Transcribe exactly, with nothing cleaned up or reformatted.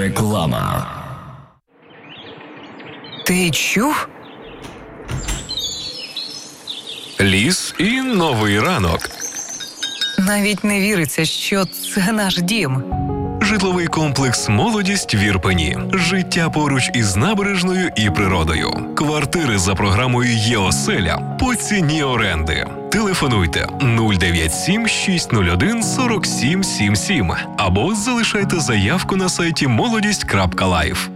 Реклама. Ти чув? Ліс і новий ранок. Навіть не віриться, що це наш дім. Житловий комплекс «Молодість» в Ірпені. Життя поруч із набережною і природою. Квартири за програмою «Є-оселя» по ціні оренди. Телефонуйте нуль дев'ять сім шість нуль один сорок сім сімдесят сім або залишайте заявку на сайті молодість крапка лайф.